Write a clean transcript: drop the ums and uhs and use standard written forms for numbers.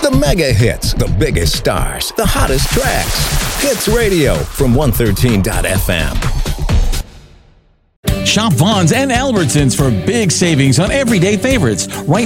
The mega hits, the biggest stars, the hottest tracks. Hits Radio from 113.fm. Shop Vaughn's and Albertsons for big savings on everyday favorites. Right